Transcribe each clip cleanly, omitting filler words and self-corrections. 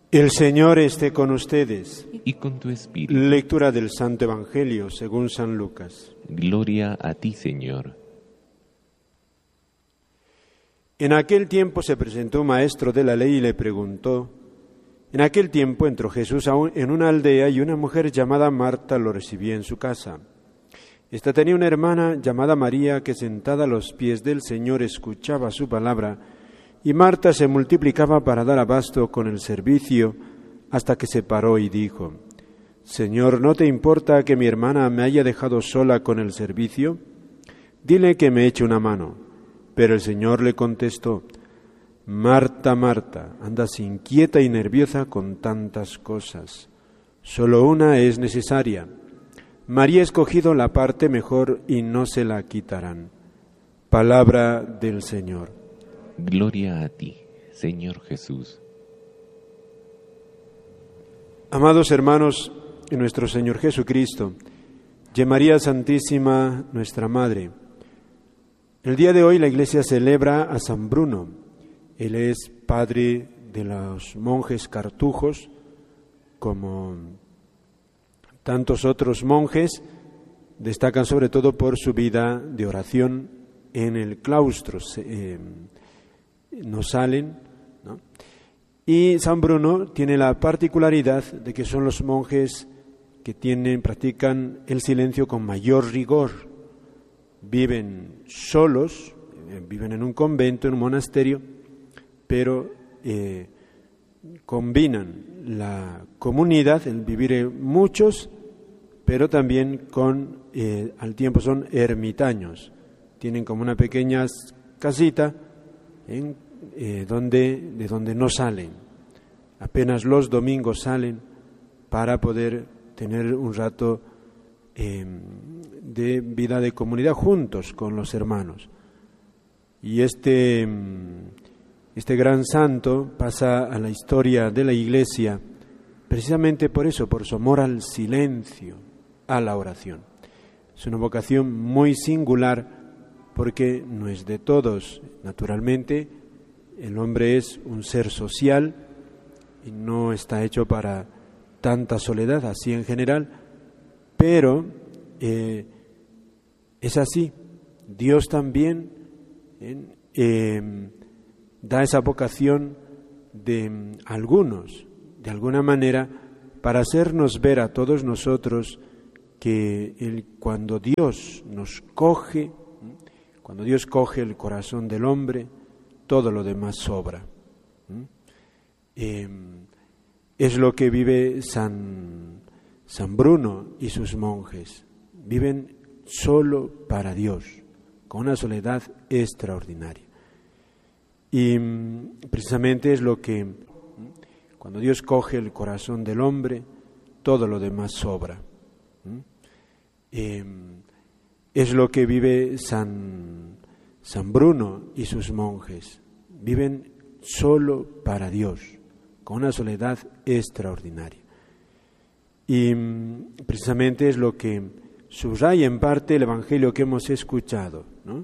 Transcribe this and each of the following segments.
El Señor esté con ustedes. Y con tu espíritu. Lectura del Santo Evangelio según San Lucas. Gloria a ti, Señor. En aquel tiempo se presentó un maestro de la ley y le preguntó. En aquel tiempo entró Jesús en una aldea y una mujer llamada Marta lo recibía en su casa. Esta tenía una hermana llamada María que sentada a los pies del Señor escuchaba su palabra, y Marta se multiplicaba para dar abasto con el servicio, hasta que se paró y dijo: Señor, ¿no te importa que mi hermana me haya dejado sola con el servicio? Dile que me eche una mano. Pero el Señor le contestó: Marta, Marta, andas inquieta y nerviosa con tantas cosas. Solo una es necesaria. María ha escogido la parte mejor y no se la quitarán. Palabra del Señor. Gloria a ti, Señor Jesús. Amados hermanos en nuestro Señor Jesucristo, y María Santísima, nuestra Madre, el día de hoy la Iglesia celebra a San Bruno. Él es padre de los monjes cartujos, como tantos otros monjes. Destacan sobre todo por su vida de oración en el claustro. No salen, ¿no? Y San Bruno tiene la particularidad de que son los monjes que practican el silencio con mayor rigor. Viven solos, viven en un convento, en un monasterio, pero combinan la comunidad, el vivir en muchos, pero también al tiempo son ermitaños. Tienen como una pequeña casita de donde no salen. Apenas los domingos salen para poder tener un rato de vida de comunidad juntos con los hermanos. Y este gran santo pasa a la historia de la Iglesia precisamente por eso, por su amor al silencio, a la oración. Es una vocación muy singular porque no es de todos. Naturalmente, el hombre es un ser social y no está hecho para tanta soledad, así en general, pero es así. Dios también da esa vocación de algunos, de alguna manera, para hacernos ver a todos nosotros que cuando Dios nos coge, cuando Dios coge el corazón del hombre, todo lo demás sobra. Es lo que vive San Bruno y sus monjes. Viven solo para Dios, con una soledad extraordinaria. Y precisamente es lo que, cuando Dios coge el corazón del hombre, todo lo demás sobra. Es lo que vive San Bruno y sus monjes. Viven solo para Dios, con una soledad extraordinaria. Y precisamente es lo que subraya en parte el Evangelio que hemos escuchado, ¿no?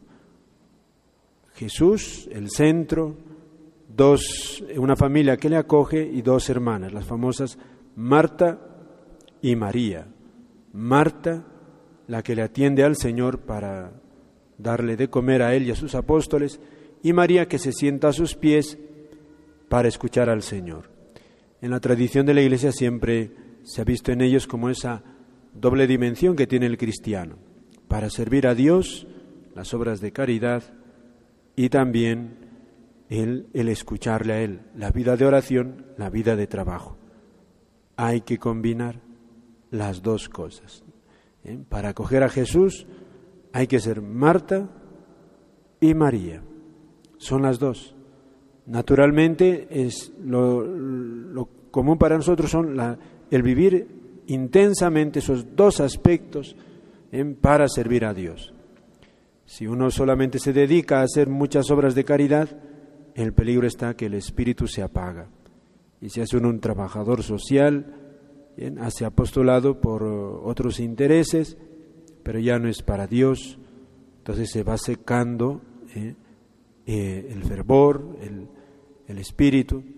Jesús, el centro, una familia que le acoge y dos hermanas, las famosas Marta y María. Marta, la que le atiende al Señor para darle de comer a él y a sus apóstoles, y María, que se sienta a sus pies para escuchar al Señor. En la tradición de la Iglesia siempre se ha visto en ellos como esa doble dimensión que tiene el cristiano, para servir a Dios, las obras de caridad, y también el escucharle a Él, la vida de oración, la vida de trabajo. Hay que combinar las dos cosas. Para acoger a Jesús hay que ser Marta y María. Son las dos. Naturalmente, es lo común para nosotros son el vivir intensamente esos dos aspectos para servir a Dios. Si uno solamente se dedica a hacer muchas obras de caridad, el peligro está que el espíritu se apaga y se hace uno un trabajador social, hace apostolado por otros intereses, pero ya no es para Dios. Entonces se va secando el fervor, el espíritu,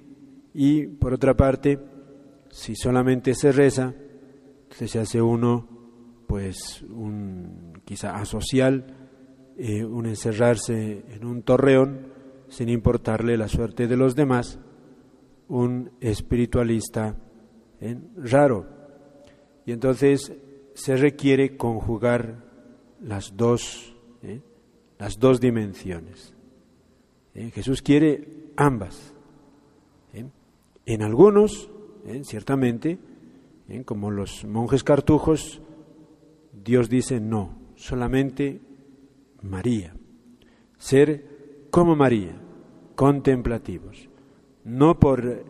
Y por otra parte, si solamente se reza, entonces se hace uno, pues, quizá asocial, un encerrarse en un torreón sin importarle la suerte de los demás, un espiritualista raro. Y entonces se requiere conjugar las dos dimensiones. Jesús quiere ambas. En algunos, ciertamente, como los monjes cartujos, Dios dice no, solamente María. Ser como María, contemplativos. No por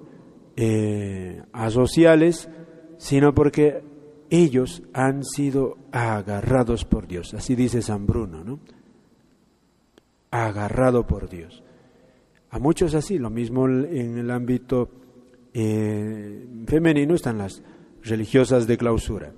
asociales, sino porque ellos han sido agarrados por Dios. Así dice San Bruno, ¿no? Agarrado por Dios. A muchos así, lo mismo en el ámbito femenino están las religiosas de clausura.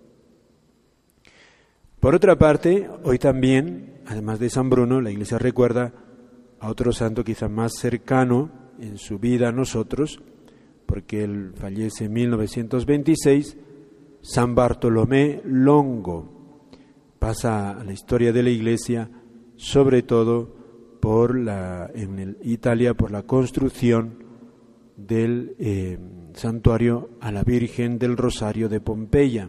Por otra parte, hoy también, además de San Bruno, la Iglesia recuerda a otro santo quizá más cercano en su vida a nosotros, porque él fallece en 1926, San Bartolomé Longo. Pasa a la historia de la Iglesia, sobre todo en Italia, por la construcción del santuario a la Virgen del Rosario de Pompeya.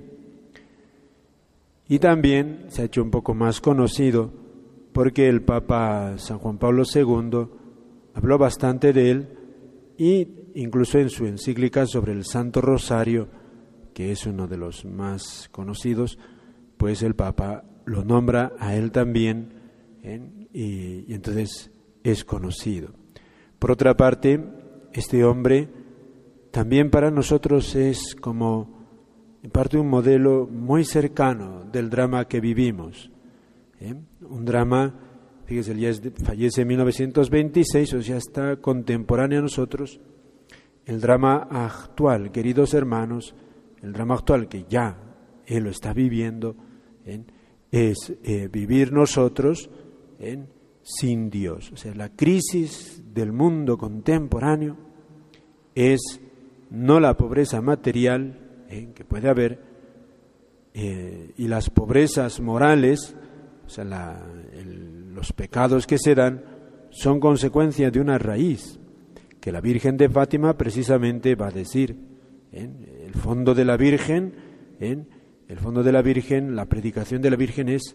Y también se ha hecho un poco más conocido porque el Papa San Juan Pablo II habló bastante de él, y incluso en su encíclica sobre el Santo Rosario, que es uno de los más conocidos, pues el Papa lo nombra a él también, y entonces es conocido. Por otra parte, este hombre también para nosotros es como en parte un modelo muy cercano del drama que vivimos. Un drama, fíjese, él ya fallece en 1926, o sea, está contemporáneo a nosotros. El drama actual, queridos hermanos, el drama actual que ya él lo está viviendo, es vivir nosotros sin Dios. O sea, la crisis del mundo contemporáneo es no la pobreza material que puede haber, y las pobrezas morales, o sea, los pecados que se dan son consecuencia de una raíz que la Virgen de Fátima precisamente va a decir. El fondo de la Virgen, la predicación de la Virgen es